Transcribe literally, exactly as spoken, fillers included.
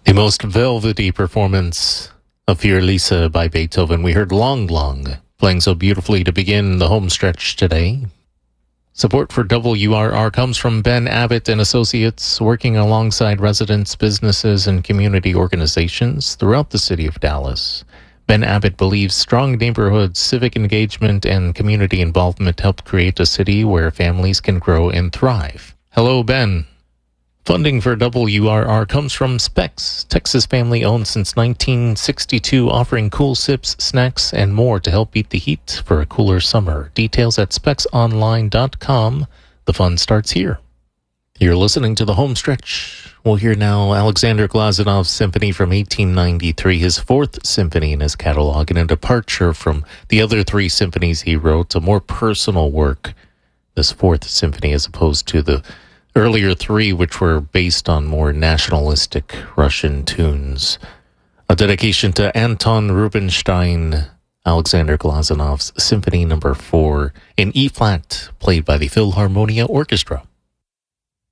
A most velvety performance of Für Lisa by Beethoven. We heard Long Long, playing so beautifully to begin the home stretch today. Support for W R R comes from Ben Abbott and Associates, working alongside residents, businesses, and community organizations throughout the city of Dallas. Ben Abbott believes strong neighborhoods, civic engagement, and community involvement help create a city where families can grow and thrive. Hello, Ben. Funding for W R R comes from Specs, Texas family-owned since nineteen sixty-two, offering cool sips, snacks, and more to help beat the heat for a cooler summer. Details at specs online dot com. The fun starts here. You're listening to the home stretch. We'll hear now Alexander Glazanov's symphony from eighteen ninety-three, his fourth symphony in his catalog, and a departure from the other three symphonies he wrote, a more personal work, this fourth symphony, as opposed to the earlier three, which were based on more nationalistic Russian tunes. A dedication to Anton Rubinstein, Alexander Glazanov's Symphony Number Four in E-flat, played by the Philharmonia Orchestra.